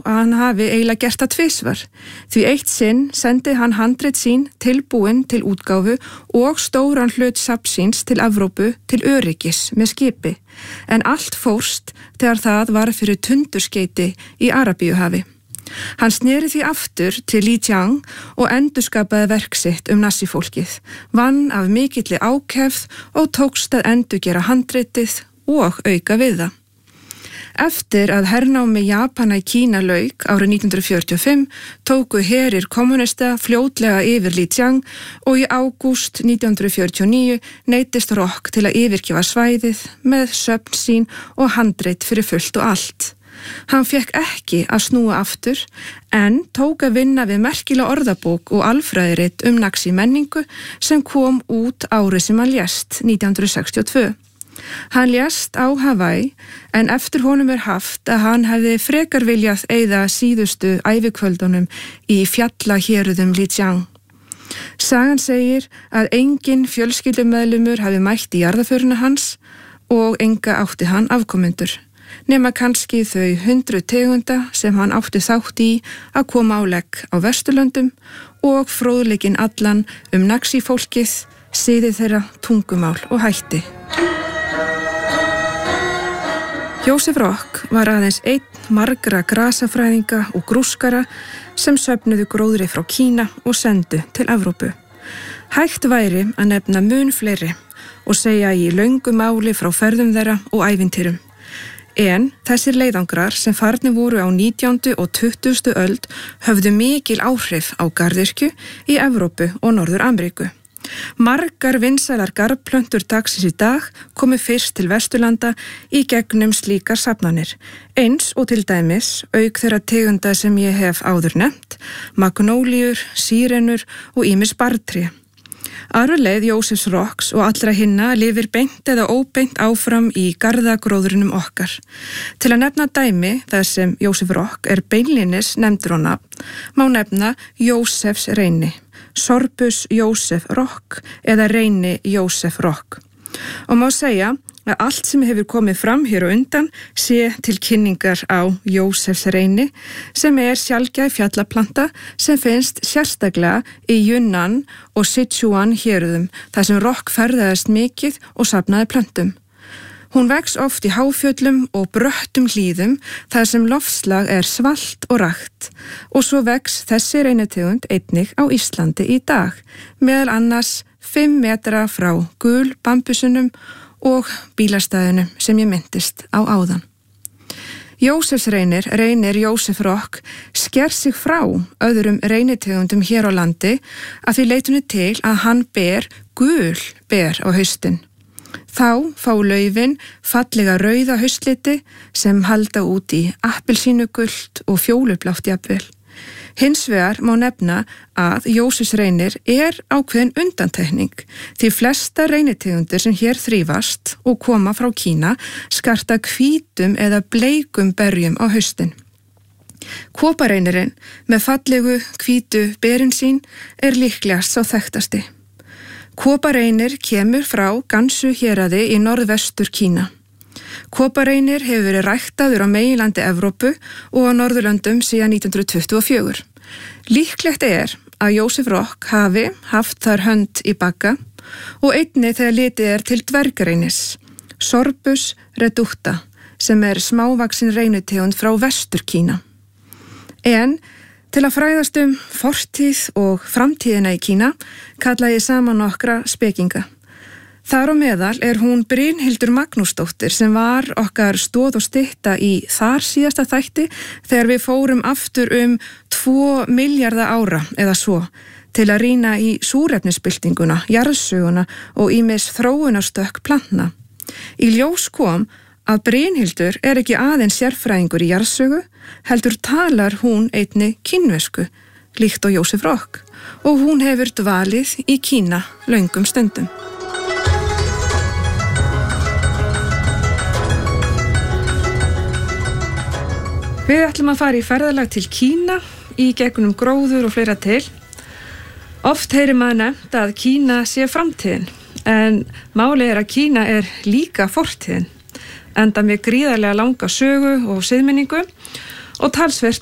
að hann hafi eiginlega gert það tvisvar. Því eitt sinn sendi hann handrit sín tilbúin til útgáfu og stóran hlut safnsins til Evrópu til öryggis með skipi. En allt fórst þegar það var fyrir tundurskeyti í Arabíuhafi. Hann sneri því aftur til Li Jiang og endurskapaði verk sitt nazifólkið, vann af mikilli ákefð og tókst að endurgera handritið og auka við það. Eftir að hernámi Japana í Kína lauk árið 1945 tóku herir kommunista fljótlega yfir Li Jiang og í ágúst 1949 neyddist Rock til að yfirgefa svæðið með söfn sín og handrit fyrir fullt og allt. Hann fekk ekki að snúa aftur en tók að vinna við merkilega orðabók og alfræðirit nazi menningu sem kom út árið sem hann lést 1962. Hann lést á Hawaii en eftir honum haft að hann hefði frekar viljað eyða síðustu ævikvöldunum í fjallahéruðum Li Jiang. Sagan segir að engin fjölskyldumeðlimur hafi mætt í jarðarförina hans og enga átti hann afkomendur. Nema kannski þau 100 tegunda sem hann átti þátt í að koma á legg á Vesturlöndum og fróðleikinn allan nazifólkið, siði þeirra, tungumál og hætti. Joseph Rock var aðeins einn margra grasafræðinga og grúskara sem söfnuðu gróðri frá Kína og sendu til Evrópu. Hægt væri að nefna mun fleiri og segja í löngu máli frá ferðum þeirra og ævintýrum. En þessir leiðangrar sem farnir voru á 19. og 20. öld höfðu mikil áhrif á garðyrkju í Evrópu og Norður-Ameríku. Margar vinsælar garðplöntur dagsins í dag komu fyrst til Vesturlanda í gegnum slíkar safnanir, eins og til dæmis auk þeirra tegunda sem ég hef áður nefnt, magnóliur, sírenur og ýmis barrtré. Arfleið Jósefs Rocks og allra hinna lifir beint eða óbeint áfram í garðagróðrinum okkar. Til að nefna dæmi þar sem Jósef Rock beinlínis nefndur á nafn, má nefna Jósefs Reyni, Sorbus Jósef Rock eða Reyni Jósef Rock. Og má segja að allt sem hefur komið fram hér á undan sé til kynningar á Jósefs Reyni sem sjaldgæf fjallaplanta sem finnst sérstaklega í Yunnan og Sichuan héruðum þar sem Rock ferðaðist mikið og safnaði plöntum. Hún vex oft í háfjöllum og bröttum hlíðum þar sem loftslag svalt og rakt og svo vex þessi reynitegund einnig á Íslandi í dag, meðal annars 5 metra frá gul bambusunum og bílastæðinu sem ég myndist á áðan. Jósefs Reynir Jósef Rock sker sig frá öðrum reynitegundum hér á landi að því leitinu til að hann ber gul ber á haustin. Þá fá laufin fallega rauða haustliti sem halda út í appelsínugult og fjólublátt jafnvel. Hins vegar má nefna að Jósefs Reynir ákveðin undantekning því flesta reynitegundir sem hér þrífast og koma frá Kína skarta hvítum eða bleikum berjum á haustin. Kopareynirinn með fallegu hvítu berin sín líklegast sá þekktasti. Kopareynir kemur frá Gansu héraði í norðvestur Kína. Kopareynir hefur verið ræktaður á meginlandi Evrópu og á Norðurlöndum síðan 1924. Líklegt að Jósef Rock hafi haft þar hönd í bagga og einnig þegar litið til dvergareynis, Sorbus reducta, sem smávaksin reynitegund frá Vestur Kína. En til að fræðast fortíð og framtíðina í Kína kalla ég saman nokkra spekinga. Þar á meðal hún Brynhildur Magnúsdóttir sem var okkar stoð og stytta í þar síðasta þætti þegar við fórum aftur 2 milljarða ára eða svo til að rýna í súrefnisbyltinguna, jarðsöguna og ýmis þróunarstökk plantna. Í ljós kom að Brynhildur ekki aðeins sérfræðingur í jarðsögu, heldur talar hún einni kínversku, líkt og Jósef Rock, og hún hefur dvalið í Kína löngum stundum. Við ætlum að fara í ferðalag til Kína í gegnum gróður og fleira til. Oft heyrir maður nefnt að Kína sé framtíðin, en málið að Kína líka fortíðin, enda með gríðarlega langa sögu og siðmenningu og talsvert